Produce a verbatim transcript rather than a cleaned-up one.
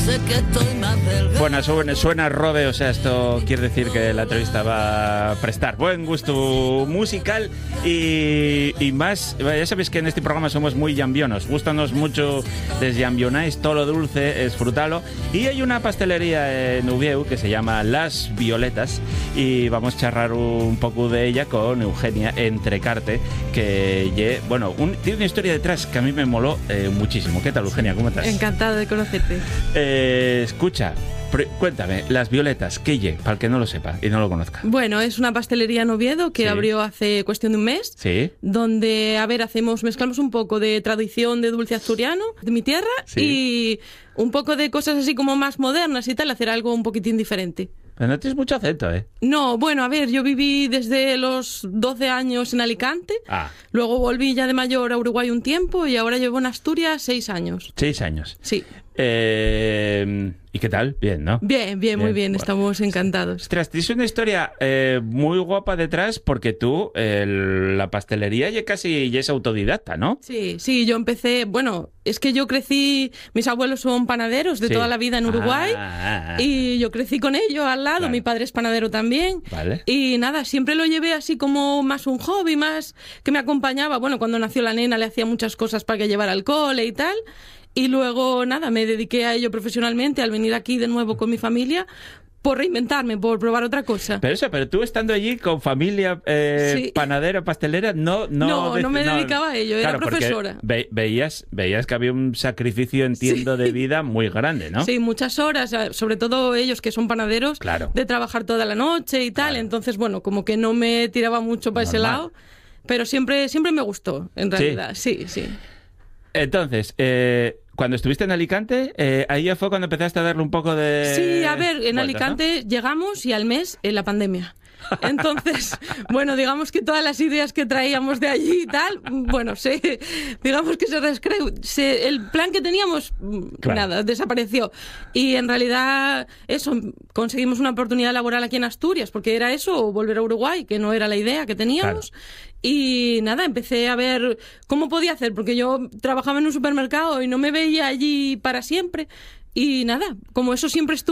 sé que estoy más delgada. Bueno, suena, suena Robe, o sea, esto quiere decir que la entrevista va a prestar buen gusto musical y, y más. Ya sabéis que en este programa somos muy llambionos, gustanos mucho desllambionáis, todo lo dulce es frutalo. Y hay una pastelería en Ubieu que se llama Las Violetas y vamos a charlar un poco de ella con Eugenia Entrecarte, que, ye, bueno, un, tiene una historia detrás que a mí me moló eh, muchísimo. ¿Qué tal, Eugenia? ¿Cómo estás? Encantada de conocerte. Eh, escucha, pre- cuéntame, Las Violetas, ¿qué ye? Para el que no lo sepa y no lo conozca. Bueno, es una pastelería en Oviedo que Sí. abrió hace cuestión de un mes. Sí. Donde, a ver, hacemos, mezclamos un poco de tradición de dulce asturiano, de mi tierra, Sí. y un poco de cosas así como más modernas y tal, hacer algo un poquitín diferente. Pero no tienes mucho acento, ¿eh? No, bueno, a ver, yo viví desde los doce años en Alicante, Ah, luego volví ya de mayor a Uruguay un tiempo y ahora llevo en Asturias seis años. seis años. Sí. Eh, ¿Y qué tal? Bien, ¿no? Bien, bien, muy Bien, bien, bueno. estamos encantados. Ostras, tienes una historia eh, muy guapa detrás porque tú, el- la pastelería ya casi ya es autodidacta, ¿no? Sí, sí, yo empecé, bueno, es que yo crecí, mis abuelos son panaderos de Sí. toda la vida en Uruguay Ah, y yo crecí con ellos al lado, Claro. mi padre es panadero también. Vale. Y nada, siempre lo llevé así como más un hobby, más que me acompañaba. Bueno, cuando nació la nena le hacía muchas cosas para que llevara al cole y tal. Y luego, nada, me dediqué a ello profesionalmente al venir aquí de nuevo con mi familia por reinventarme, por probar otra cosa. Pero eso, pero tú estando allí con familia eh, Sí. panadera, pastelera, no... No, No, no me dedicaba a ello, era porque profesora. ve- veías, veías que había un sacrificio, entiendo, Sí. de vida muy grande, ¿no? Sí, muchas horas, sobre todo ellos que son panaderos, Claro. de trabajar toda la noche y tal. Claro. Entonces, bueno, como que no me tiraba mucho para ese Normal. lado, pero siempre, siempre me gustó, en realidad. Sí, sí. Entonces, eh, cuando estuviste en Alicante, eh, ahí ya fue cuando empezaste a darle un poco de... Sí, a ver, en vueltas, Alicante llegamos y al mes en la pandemia. Entonces, bueno, digamos que todas las ideas que traíamos de allí y tal, bueno, se, digamos que se rescreó, se, el plan que teníamos, Claro. nada, desapareció. Y en realidad, eso, conseguimos una oportunidad laboral aquí en Asturias, porque era eso, o volver a Uruguay, que no era la idea que teníamos. Y nada, empecé a ver cómo podía hacer, porque yo trabajaba en un supermercado y no me veía allí para siempre. Y nada, como eso siempre estuvo